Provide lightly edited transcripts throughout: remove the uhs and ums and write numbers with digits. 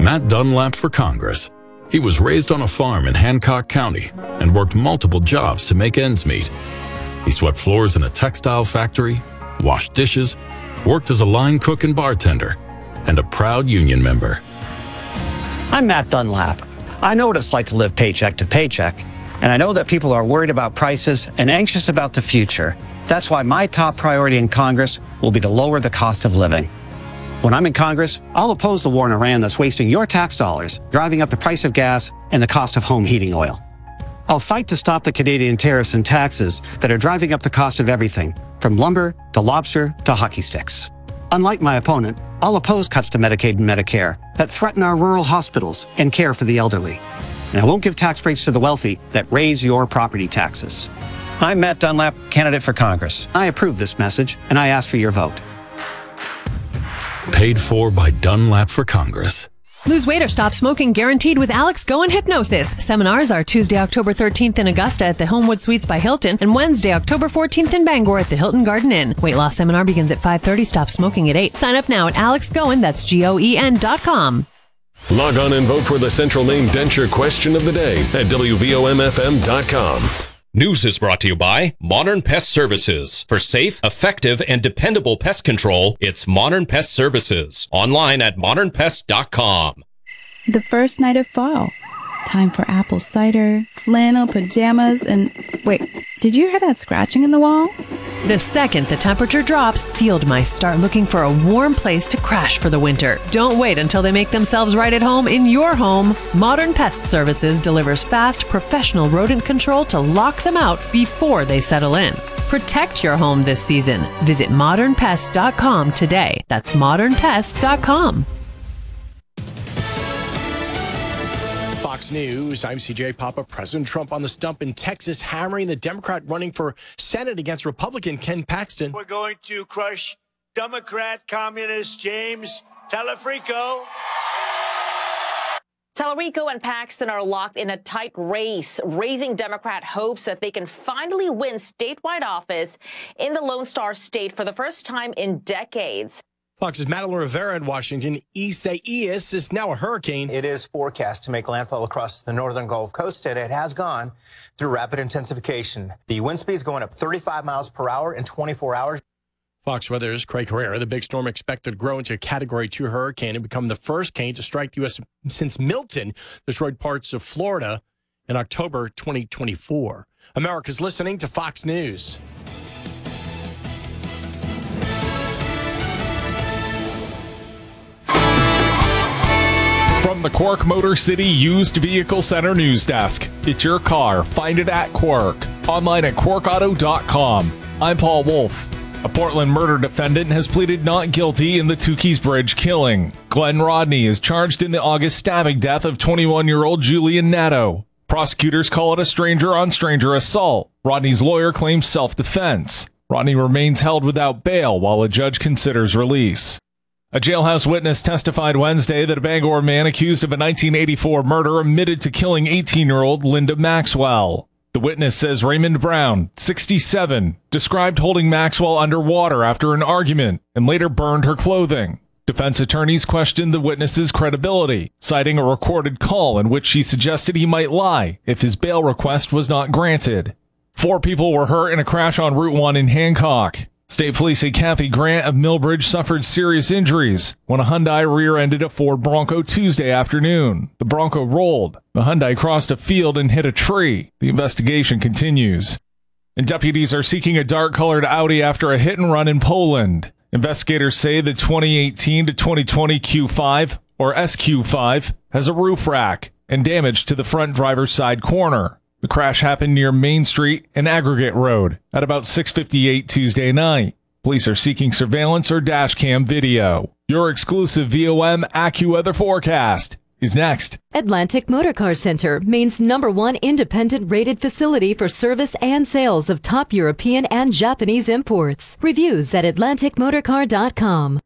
Matt Dunlap for Congress. He was raised on a farm in Hancock County and worked multiple jobs to make ends meet. He swept floors in a textile factory, washed dishes, worked as a line cook and bartender, and a proud union member. I'm Matt Dunlap. I know what it's like to live paycheck to paycheck, and I know that people are worried about prices and anxious about the future. That's why my top priority in Congress will be to lower the cost of living. When I'm in Congress, I'll oppose the war in Iran that's wasting your tax dollars, driving up the price of gas and the cost of home heating oil. I'll fight to stop the Canadian tariffs and taxes that are driving up the cost of everything, from lumber to lobster to hockey sticks. Unlike my opponent, I'll oppose cuts to Medicaid and Medicare that threaten our rural hospitals and care for the elderly. And I won't give tax breaks to the wealthy that raise your property taxes. I'm Matt Dunlap, candidate for Congress. I approve this message, and I ask for your vote. Paid for by Dunlap for Congress. Lose weight or stop smoking guaranteed with Alex Go and Hypnosis. Seminars are Tuesday, October 13th in Augusta at the Homewood Suites by Hilton and Wednesday, October 14th in Bangor at the Hilton Garden Inn. Weight loss seminar begins at 5:30. Stop smoking at 8. Sign up now at alexgoen, that's GOEN.com. Log on and vote for the Central Maine Denture question of the day at WVOMFM.com. News is brought to you by Modern Pest Services. For safe, effective, and dependable pest control, it's Modern Pest Services. Online at modernpest.com. The first night of fall. Time for apple cider, flannel pajamas, and... Wait, did you hear that scratching in the wall? The second the temperature drops, field mice start looking for a warm place to crash for the winter. Don't wait until they make themselves right at home in your home. Modern Pest Services delivers fast, professional rodent control to lock them out before they settle in. Protect your home this season. Visit modernpest.com today. That's modernpest.com. Fox News, I'm CJ Papa. President Trump on the stump in Texas, hammering the Democrat running for Senate against Republican Ken Paxton. We're going to crush Democrat communist James Telefrico. Telefrico and Paxton are locked in a tight race, raising Democrat hopes that they can finally win statewide office in the Lone Star State for the first time in decades. Fox's Madeline Rivera in Washington. Isaias is now a hurricane. It is forecast to make landfall across the northern Gulf Coast, and it has gone through rapid intensification. The wind speed is going up 35 miles per hour in 24 hours. Fox Weather's Craig Herrera. The big storm expected to grow into a Category 2 hurricane and become the first cane to strike the U.S. since Milton destroyed parts of Florida in October 2024. America's listening to Fox News. From the Quirk Motor City Used Vehicle Center News Desk. It's your car. Find it at Quirk. Online at quirkauto.com. I'm Paul Wolf. A Portland murder defendant has pleaded not guilty in the Tukey's Bridge killing. Glenn Rodney is charged in the August stabbing death of 21-year-old Julian Nadeau. Prosecutors call it a stranger-on-stranger assault. Rodney's lawyer claims self-defense. Rodney remains held without bail while a judge considers release. A jailhouse witness testified Wednesday that a Bangor man accused of a 1984 murder admitted to killing 18-year-old Linda Maxwell. The witness says Raymond Brown, 67, described holding Maxwell underwater after an argument and later burned her clothing. Defense attorneys questioned the witness's credibility, citing a recorded call in which she suggested he might lie if his bail request was not granted. 4 people were hurt in a crash on Route 1 in Hancock. State police say Kathy Grant of Millbridge suffered serious injuries when a Hyundai rear-ended a Ford Bronco Tuesday afternoon. The Bronco rolled. The Hyundai crossed a field and hit a tree. The investigation continues. And deputies are seeking a dark-colored Audi after a hit-and-run in Poland. Investigators say the 2018 to 2020 Q5, or SQ5, has a roof rack and damage to the front driver's side corner. The crash happened near Main Street and Aggregate Road at about 6:58 Tuesday night. Police are seeking surveillance or dash cam video. Your exclusive VOM AccuWeather forecast is next. Atlantic Motorcar Center, Maine's #1 independent rated facility for service and sales of top European and Japanese imports. Reviews at atlanticmotorcar.com.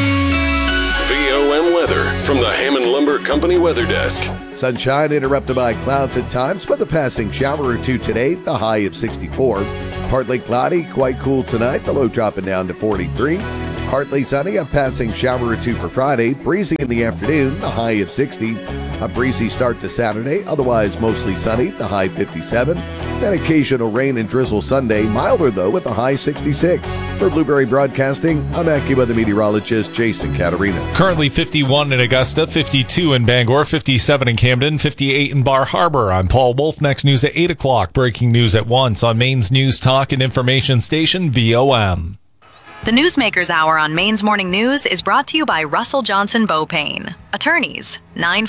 VOM weather from the Hammond Lumber Company Weather Desk. Sunshine interrupted by clouds at times, with a passing shower or two today, the high of 64. Partly cloudy, quite cool tonight, the low dropping down to 43. Partly sunny, a passing shower or two for Friday. Breezy in the afternoon, the high of 60. A breezy start to Saturday, otherwise mostly sunny, the high 57. Then occasional rain and drizzle Sunday, milder though with the high 66. For Blueberry Broadcasting, I'm AccuWeather meteorologist Jason Caterina. Currently 51 in Augusta, 52 in Bangor, 57 in Camden, 58 in Bar Harbor. I'm Paul Wolf. Next news at 8 o'clock. Breaking news at once on Maine's News Talk and Information Station, VOM. The Newsmakers Hour on Maine's Morning News is brought to you by Russell Johnson Beaupain. Attorneys,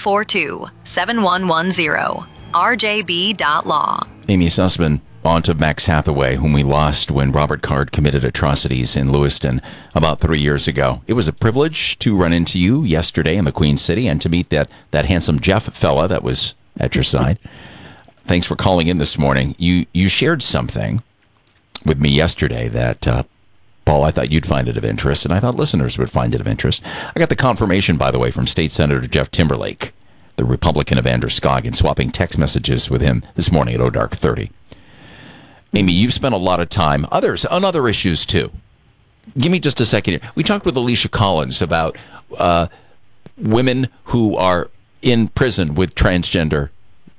942-7110. RJB.law. Amy Sussman on to Max Hathaway, whom we lost when Robert Card committed atrocities in Lewiston about 3 years ago. It was a privilege to run into you yesterday in the Queen City and to meet that handsome Jeff fella that was at your side. Thanks for calling in this morning. You shared something with me yesterday that, Paul, I thought you'd find it of interest, and I thought listeners would find it of interest. I got the confirmation, by the way, from State Senator Jeff Timberlake, the Republican of Androscoggin, swapping text messages with him this morning at ODark 30. Amy, you've spent a lot of time on other issues, too. Give me just a second here. We talked with Alicia Collins about women who are in prison with transgender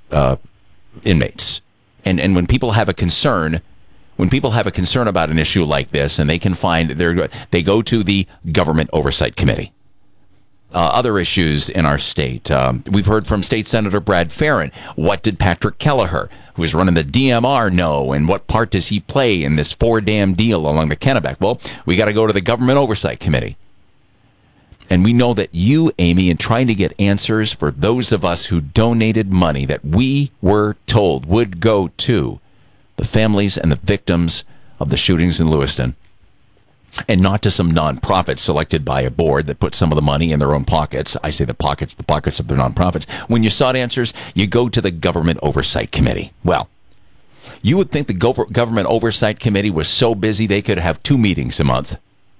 inmates. And when people have a concern... When people have a concern about an issue like this, and they can find they go to the Government Oversight Committee. Other issues in our state, we've heard from State Senator Brad Farron. What did Patrick Kelleher, who is running the DMR, know, and what part does he play in this four-dam deal along the Kennebec? Well, we got to go to the Government Oversight Committee. And we know that you, Amy, in trying to get answers for those of us who donated money that we were told would go to the families and the victims of the shootings in Lewiston, and not to some nonprofit selected by a board that put some of the money in their own pockets. I say the pockets of their nonprofits. When you sought answers, you go to the Government Oversight Committee. Well, you would think the Government Oversight Committee was so busy they could have 2 meetings a month.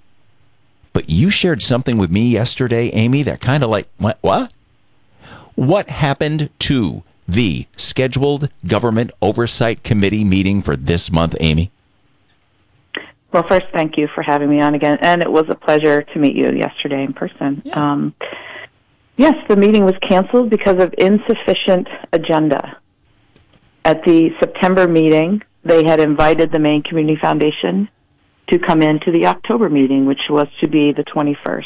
But you shared something with me yesterday, Amy, that kind of like, what? What happened to the scheduled Government Oversight Committee meeting for this month, Amy? Well, first, thank you for having me on again, and it was a pleasure to meet you yesterday in person. Yeah. Yes, the meeting was canceled because of insufficient agenda. At the September meeting, they had invited the Maine Community Foundation to come into the October meeting, which was to be the 21st.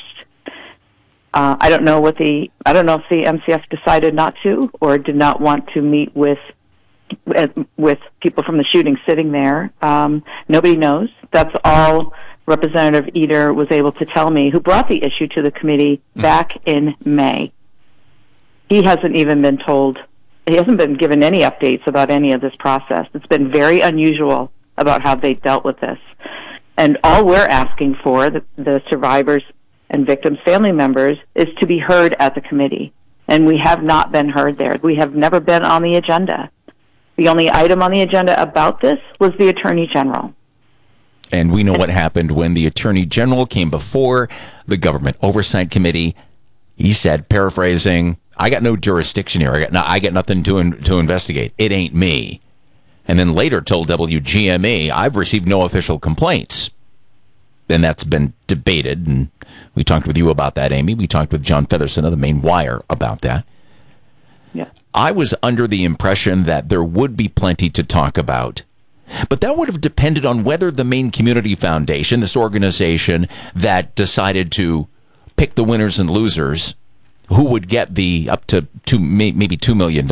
I don't know if the MCF decided not to or did not want to meet with people from the shooting sitting there. Nobody knows. That's all Representative Eder was able to tell me, who brought the issue to the committee back in May. He hasn't even been told, he hasn't been given any updates about any of this process. It's been very unusual about how they dealt with this. And all we're asking for, the survivors and victims' family members, is to be heard at the committee. And we have not been heard there. We have never been on the agenda. The only item on the agenda about this was the Attorney General. And we know what happened when the Attorney General came before the Government Oversight Committee. He said, paraphrasing, I got no jurisdiction here. I got nothing to investigate. It ain't me. And then later told WGME, I've received no official complaints. And that's been debated, and we talked with you about that, Amy. We talked with John Featherson of the Maine Wire about that. Yeah. I was under the impression that there would be plenty to talk about, but that would have depended on whether the Maine Community Foundation, this organization that decided to pick the winners and losers, who would get the up to maybe $2 million.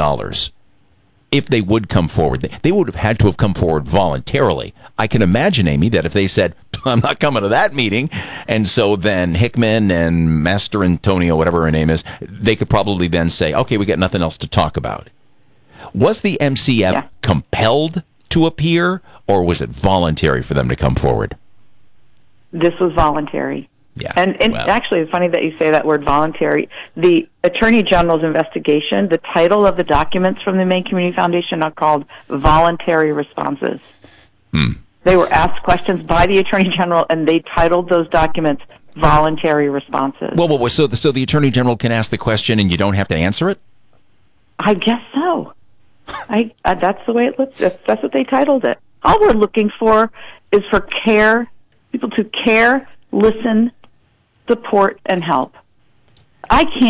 If they would come forward, they would have had to have come forward voluntarily. I can imagine, Amy, that if they said, I'm not coming to that meeting, and so then Hickman and Master Antonio, whatever her name is, they could probably then say, okay, we got nothing else to talk about. Was the MCF compelled to appear, or was it voluntary for them to come forward? This was voluntary. Yeah. And actually, it's funny that you say that word voluntary. The Attorney General's investigation, the title of the documents from the Maine Community Foundation are called voluntary responses. They were asked questions by the Attorney General, and they titled those documents voluntary responses. Well, so the Attorney General can ask the question and you don't have to answer it? I guess so. That's the way it looks. That's what they titled it. All we're looking for is for people to care, listen, support, and help. I can't